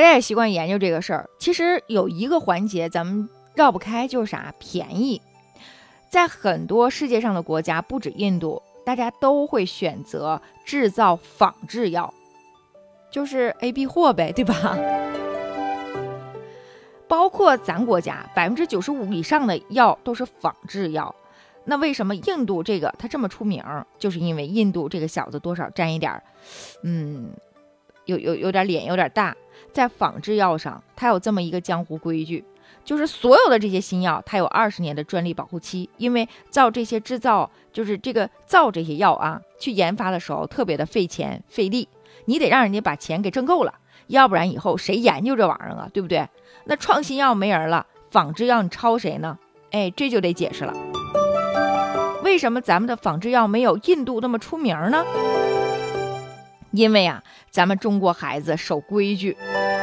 也习惯研究这个事儿。其实有一个环节咱们绕不开，就是啥？便宜。在很多世界上的国家，不止印度，大家都会选择制造仿制药，就是 AB 货呗，对吧？包括咱国家95%以上的药都是仿制药。那为什么印度这个它这么出名？就是因为印度这个小子多少沾一点有点脸有点大。在仿制药上它有这么一个江湖规矩，就是所有的这些新药它有20年的专利保护期。因为造这些药啊，去研发的时候特别的费钱费力，你得让人家把钱给挣够了，要不然以后谁研究这玩意儿啊，对不对？那创新药没人了，仿制药你抄谁呢？这就得解释了。为什么咱们的仿制药没有印度那么出名呢？因为啊，咱们中国孩子守规矩，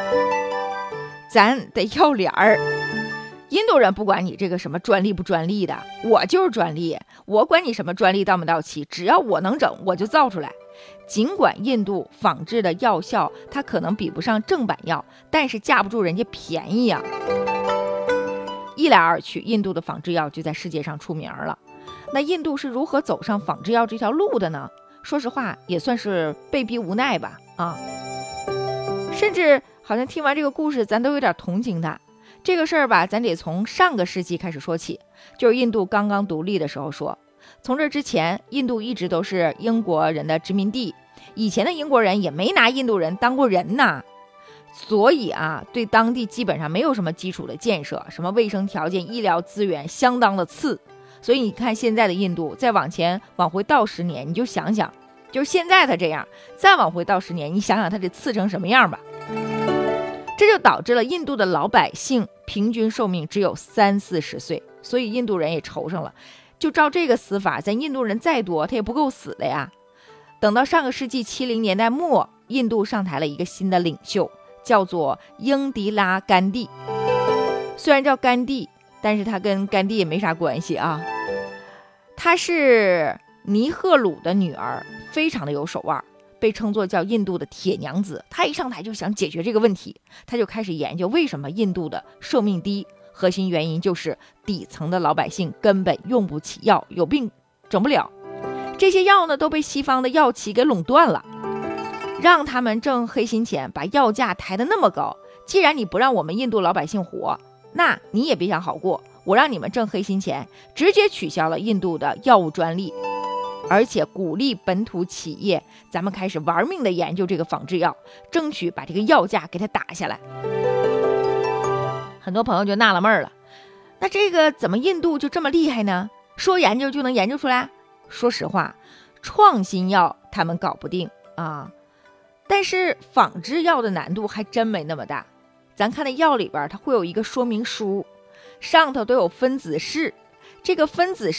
咱得要脸儿。印度人不管你这个什么专利不专利的，我就是专利，我管你什么专利到没到期，只要我能整，我就造出来。尽管印度仿制的药效它可能比不上正版药，但是架不住人家便宜啊。一来二去，印度的仿制药就在世界上出名了。那印度是如何走上仿制药这条路的呢？说实话也算是被逼无奈吧甚至好像听完这个故事咱都有点同情他。这个事儿吧，咱得从上个世纪开始说起，就是印度刚刚独立的时候说。从这之前，印度一直都是英国人的殖民地，以前的英国人也没拿印度人当过人呐，所以啊，对当地基本上没有什么基础的建设，什么卫生条件、医疗资源相当的次。所以你看现在的印度，再往回倒10年，你就想想，就是现在他这样，再往回倒10年，你想想他得次成什么样吧。这就导致了印度的老百姓平均寿命只有30-40岁，所以印度人也愁上了。就照这个死法，咱印度人再多他也不够死的呀。等到上个世纪70年代末，印度上台了一个新的领袖，叫做英迪拉·甘地。虽然叫甘地，但是他跟甘地也没啥关系啊。他是尼赫鲁的女儿，非常的有手腕，被称作叫印度的铁娘子。他一上台就想解决这个问题，他就开始研究为什么印度的寿命低，核心原因就是底层的老百姓根本用不起药，有病整不了。这些药呢都被西方的药企给垄断了，让他们挣黑心钱，把药价抬得那么高。既然你不让我们印度老百姓活，那你也别想好过，我让你们挣黑心钱，直接取消了印度的药物专利，而且鼓励本土企业咱们开始玩命的研究这个仿制药，争取把这个药价给它打下来。很多朋友就纳了闷了，那这个怎么印度就这么厉害呢？说研究就能研究出来？说实话，创新药他们搞不定啊，但是仿制药的难度还真没那么大。咱看那药里边它会有一个说明书，上头都有分子式，这个分子式